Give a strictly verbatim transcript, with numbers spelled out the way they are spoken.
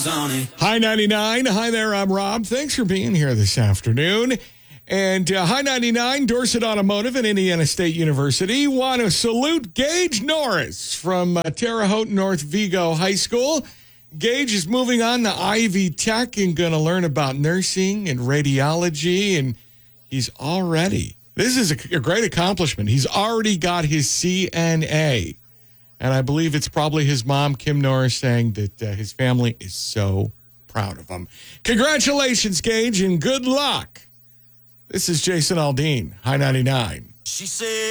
on it. Hi ninety-nine. Hi there, I'm Rob. Thanks for being here this afternoon. And uh, Hi ninety-nine, Dorset Automotive and Indiana State University want to salute Gage Norris from uh, Terre Haute North Vigo High School. Gage is moving on to Ivy Tech and going to learn about nursing and radiology, and he's already, this is a, a great accomplishment. He's already got his C N A. And I believe it's probably his mom, Kim Norris, saying that uh, his family is so proud of him. Congratulations, Gage, and good luck. This is Jason Aldean, Hi ninety-nine. She said.